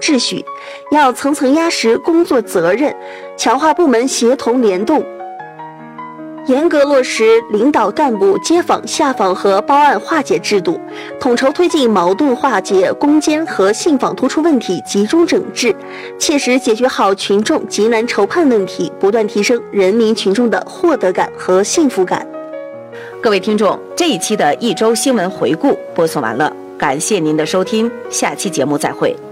秩序，要层层压实工作责任，强化部门协同联动，严格落实领导干部接访、下访和报案化解制度，统筹推进矛盾化解、攻坚和信访突出问题集中整治，切实解决好群众急难愁盼问题，不断提升人民群众的获得感和幸福感。 各位听众，这一期的一周新闻回顾播送完了，感谢您的收听，下期节目再会。